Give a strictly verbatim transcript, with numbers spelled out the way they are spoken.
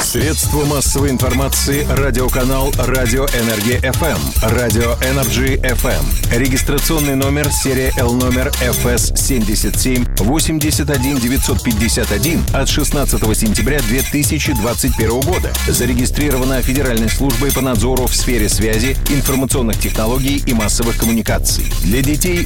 Средство массовой информации радиоканал Радио Энергия эф эм, Радио Энерджи эф эм. Регистрационный номер серия L номер эф эс семьдесят семь восемьдесят один девятьсот пятьдесят один от шестнадцатого сентября две тысячи двадцать первого года. Зарегистрировано Федеральной службой по надзору в сфере связи, информационных технологий и массовых коммуникаций. Для детей